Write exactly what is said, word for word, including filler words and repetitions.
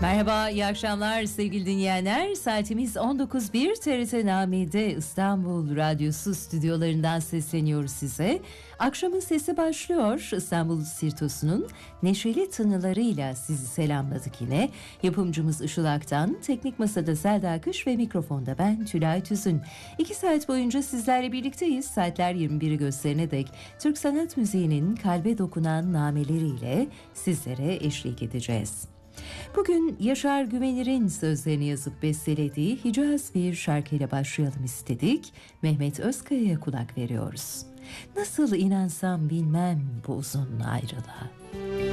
Merhaba, iyi akşamlar sevgili dinleyenler. Saatimiz on dokuz bir T R T Name'de İstanbul Radyosu stüdyolarından sesleniyoruz size. Akşamın sesi başlıyor. İstanbul Sirtosu'nun neşeli tınılarıyla sizi selamladık yine. Yapımcımız Işıl Aktan, teknik masada Selda Akış ve mikrofonda ben Tülay Tüzün. İki saat boyunca sizlerle birlikteyiz. Saatler yirmi biri gösterine dek Türk sanat müziğinin kalbe dokunan nameleriyle sizlere eşlik edeceğiz. Bugün Yaşar Güvenir'in sözlerini yazıp bestelediği Hicaz bir şarkıyla başlayalım istedik. Mehmet Özkaya'ya kulak veriyoruz. Nasıl inansam bilmem bu uzun ayrılığa.